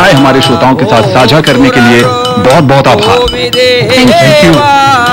राय हमारे श्रोताओं के साथ साझा करने के लिए बहुत बहुत आभार। Thank you.